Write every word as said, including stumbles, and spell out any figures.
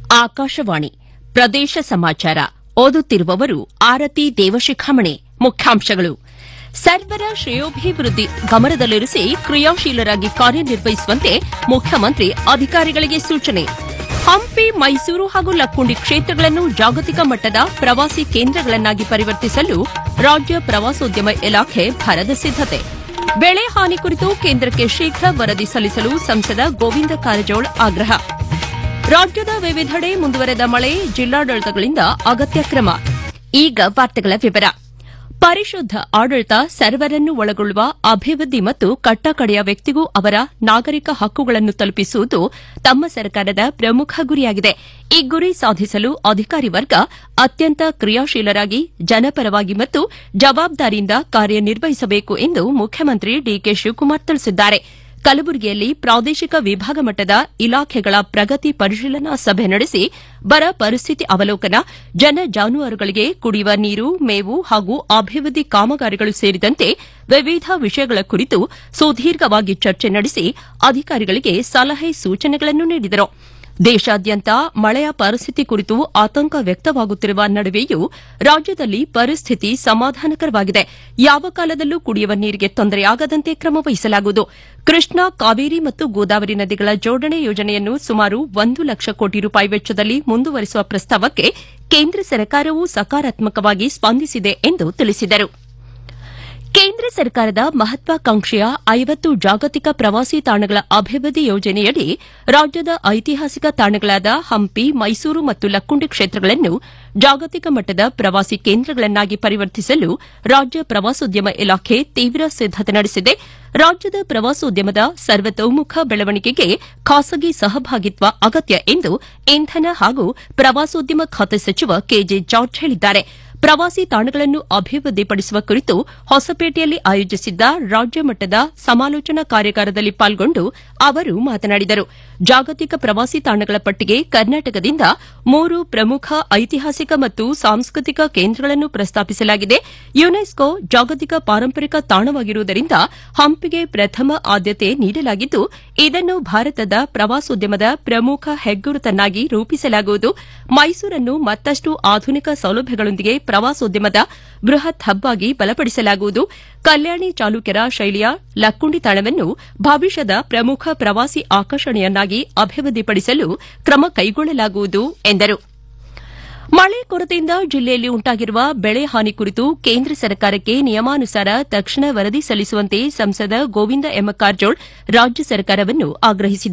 ಆಕಾಶವಾಣಿ ಪ್ರದೇಶ ಸಮಾಚಾರ ಓದುತ್ತಿರುವವರು ಆರತಿ ದೇವಶಿಖಾಮಣಿ. ಮುಖ್ಯಾಂಶಗಳು: ಸರ್ವರ ಶ್ರೇಯೋಭಿವೃದ್ಧಿ ಗಮನದಲ್ಲಿರಿಸಿ ಕ್ರಿಯಾಶೀಲರಾಗಿ ಕಾರ್ಯನಿರ್ವಹಿಸುವಂತೆ ಮುಖ್ಯಮಂತ್ರಿ ಅಧಿಕಾರಿಗಳಿಗೆ ಸೂಚನೆ. ಹಂಪಿ, ಮೈಸೂರು ಹಾಗೂ ಲಕ್ಕುಂಡಿ ಕ್ಷೇತ್ರಗಳನ್ನು ಜಾಗತಿಕ ಮಟ್ಟದ ಪ್ರವಾಸಿ ಕೇಂದ್ರಗಳನ್ನಾಗಿ ಪರಿವರ್ತಿಸಲು ರಾಜ್ಯ ಪ್ರವಾಸೋದ್ಯಮ ಇಲಾಖೆ ಭರದ ಸಿದ್ದತೆ. ಬೆಳೆ ಹಾನಿ ಕುರಿತು ಕೇಂದ್ರಕ್ಕೆ ಶೀಘ್ರ ವರದಿ ಸಲ್ಲಿಸಲು ಸಂಸದ ಗೋವಿಂದ ಕಾರಜೋಳ ಆಗ್ರಹ. ರಾಜ್ಯದ ವಿವಿಧೆಡೆ ಮುಂದುವರೆದ ಮಳೆ, ಜಿಲ್ಲಾಡಳಿತಗಳಿಂದ ಅಗತ್ಯ ಕ್ರಮ. ಈಗ ವಾರ್ತೆಗಳ ವಿವರ. ಪರಿಶುದ್ದ ಆಡಳಿತ ಸರ್ವರನ್ನು ಒಳಗೊಳ್ಳುವ ಅಭಿವೃದ್ಧಿ ಮತ್ತು ಕಟ್ಟಕಡೆಯ ವ್ಯಕ್ತಿಗೂ ಅವರ ನಾಗರಿಕ ಹಕ್ಕುಗಳನ್ನು ತಲುಪಿಸುವುದು ತಮ್ಮ ಸರ್ಕಾರದ ಪ್ರಮುಖ ಗುರಿಯಾಗಿದೆ. ಈ ಗುರಿ ಸಾಧಿಸಲು ಅಧಿಕಾರಿ ವರ್ಗ ಅತ್ಯಂತ ಕ್ರಿಯಾಶೀಲರಾಗಿ, ಜನಪರವಾಗಿ ಮತ್ತು ಜವಾಬ್ದಾರಿಯಿಂದ ಕಾರ್ಯನಿರ್ವಹಿಸಬೇಕು ಎಂದು ಮುಖ್ಯಮಂತ್ರಿ ಡಿಕೆ ಶಿವಕುಮಾರ್ ತಿಳಿಸಿದ್ದಾರೆ. ಕಲಬುರಗಿಯಲ್ಲಿ ಪ್ರಾದೇಶಿಕ ವಿಭಾಗ ಮಟ್ಟದ ಇಲಾಖೆಗಳ ಪ್ರಗತಿ ಪರಿಶೀಲನಾ ಸಭೆ ನಡೆಸಿ ಬರ ಪರಿಸ್ಥಿತಿ ಅವಲೋಕನ, ಜನ ಜಾನುವಾರುಗಳಿಗೆ ಕುಡಿಯುವ ನೀರು, ಮೇವು ಹಾಗೂ ಅಭಿವೃದ್ಧಿ ಕಾಮಗಾರಿಗಳು ಸೇರಿದಂತೆ ವಿವಿಧ ವಿಷಯಗಳ ಕುರಿತು ಸುದೀರ್ಘವಾಗಿ ಚರ್ಚೆ ನಡೆಸಿ ಅಧಿಕಾರಿಗಳಿಗೆ ಸಲಹೆ ಸೂಚನೆಗಳನ್ನು ನೀಡಿದರು. ದೇಶಾದ್ಯಂತ ಮಳೆಯ ಪರಿಸ್ಥಿತಿ ಕುರಿತು ಆತಂಕ ವ್ಯಕ್ತವಾಗುತ್ತಿರುವ ನಡುವೆಯೂ ರಾಜ್ಯದಲ್ಲಿ ಪರಿಸ್ಥಿತಿ ಸಮಾಧಾನಕರವಾಗಿದೆ. ಯಾವ ಕಾಲದಲ್ಲೂ ಕುಡಿಯುವ ನೀರಿಗೆ ತೊಂದರೆಯಾಗದಂತೆ ಕ್ರಮ ವಹಿಸಲಾಗುವುದು. ಕೃಷ್ಣಾ, ಕಾವೇರಿ ಮತ್ತು ಗೋದಾವರಿ ನದಿಗಳ ಜೋಡಣೆ ಯೋಜನೆಯನ್ನು ಸುಮಾರು ಒಂದು ಲಕ್ಷ ಕೋಟಿ ರೂಪಾಯಿ ವೆಚ್ಚದಲ್ಲಿ ಮುಂದುವರಿಸುವ ಪ್ರಸ್ತಾವಕ್ಕೆ ಕೇಂದ್ರ ಸರ್ಕಾರವೂ ಸಕಾರಾತ್ಮಕವಾಗಿ ಸ್ಪಂದಿಸಿದೆ ಎಂದು ತಿಳಿಸಿದರು. ಕೇಂದ್ರ ಸರ್ಕಾರದ ಮಹತ್ವಾಕಾಂಕ್ಷೆಯ ಐವತ್ತು ಜಾಗತಿಕ ಪ್ರವಾಸಿ ತಾಣಗಳ ಅಭಿವೃದ್ಧಿ ಯೋಜನೆಯಡಿ ರಾಜ್ಯದ ಐತಿಹಾಸಿಕ ತಾಣಗಳಾದ ಹಂಪಿ, ಮೈಸೂರು ಮತ್ತು ಲಕ್ಕುಂಡಿ ಕ್ಷೇತ್ರಗಳನ್ನು ಜಾಗತಿಕ ಮಟ್ಟದ ಪ್ರವಾಸಿ ಕೇಂದ್ರಗಳನ್ನಾಗಿ ಪರಿವರ್ತಿಸಲು ರಾಜ್ಯ ಪ್ರವಾಸೋದ್ಯಮ ಇಲಾಖೆ ತೀವ್ರ ಸಿದ್ದತೆ ನಡೆಸಿದೆ. ರಾಜ್ಯದ ಪ್ರವಾಸೋದ್ಯಮದ ಸರ್ವತೋಮುಖ ಬೆಳವಣಿಗೆಗೆ ಖಾಸಗಿ ಸಹಭಾಗಿತ್ವ ಅಗತ್ಯ ಎಂದು ಇಂಧನ ಹಾಗೂ ಪ್ರವಾಸೋದ್ಯಮ ಖಾತೆ ಸಚಿವ ಕೆಜೆ ಜಾರ್ಜ್ ಹೇಳಿದ್ದಾರೆ. ಪ್ರವಾಸಿ ತಾಣಗಳನ್ನು ಅಭಿವೃದ್ಧಿಪಡಿಸುವ ಕುರಿತು ಹೊಸಪೇಟೆಯಲ್ಲಿ ಆಯೋಜಿಸಿದ್ದ ರಾಜ್ಯ ಮಟ್ಟದ ಸಮಾಲೋಚನಾ ಕಾರ್ಯಾಗಾರದಲ್ಲಿ ಪಾಲ್ಗೊಂಡು ಅವರು ಮಾತನಾಡಿದರು. ಜಾಗತಿಕ ಪ್ರವಾಸಿ ತಾಣಗಳ ಪಟ್ಟಿಗೆ ಕರ್ನಾಟಕದಿಂದ ಮೂರು ಪ್ರಮುಖ ಐತಿಹಾಸಿಕ ಮತ್ತು ಸಾಂಸ್ಕೃತಿಕ ಕೇಂದ್ರಗಳನ್ನು ಪ್ರಸ್ತಾಪಿಸಲಾಗಿದೆ. ಯುನೆಸ್ಕೋ ಜಾಗತಿಕ ಪಾರಂಪರಿಕ ತಾಣವಾಗಿರುವುದರಿಂದ ಹಂಪಿಗೆ ಪ್ರಥಮ ಆದ್ಯತೆ ನೀಡಲಾಗಿದ್ದು, ಇದನ್ನು ಭಾರತದ ಪ್ರವಾಸೋದ್ಯಮದ ಪ್ರಮುಖ ಹೆಗ್ಗುರುತನ್ನಾಗಿ ರೂಪಿಸಲಾಗುವುದು. ಮೈಸೂರನ್ನು ಮತ್ತಷ್ಟು ಆಧುನಿಕ ಸೌಲಭ್ಯಗಳೊಂದಿಗೆ ಪ್ರವಾಸೋದ್ಯಮದ ಬೃಹತ್ ಹಬ್ ಆಗಿ ಬಲಪಡಿಸಲಾಗುವುದು. ಕಲ್ಯಾಣಿ ಚಾಲುಕ್ಯರ ಶೈಲಿಯ ಲಕ್ಕುಂಡಿ ತಾಣವನ್ನು ಭವಿಷ್ಯದ ಪ್ರಮುಖ ಪ್ರವಾಸಿ ಆಕರ್ಷಣೆಯನ್ನಾಗಿ ಅಭಿವೃದ್ಧಿಪಡಿಸಲು ಕ್ರಮ ಕೈಗೊಳ್ಳಲಾಗುವುದು ಎಂದರು. ಮಳೆ ಕೊರತೆಯಿಂದ ಜಿಲ್ಲೆಯಲ್ಲಿ ಉಂಟಾಗಿರುವ ಬೆಳೆ ಹಾನಿ ಕುರಿತು ಕೇಂದ್ರ ಸರ್ಕಾರಕ್ಕೆ ನಿಯಮಾನುಸಾರ ತಕ್ಷಣ ವರದಿ ಸಲ್ಲಿಸುವಂತೆ ಸಂಸದ ಗೋವಿಂದ ಎಂ ಕಾರಜೋಳ ರಾಜ್ಯ ಸರ್ಕಾರವನ್ನು ಆಗ್ರಹಿಸಿದ್ದಾರೆ.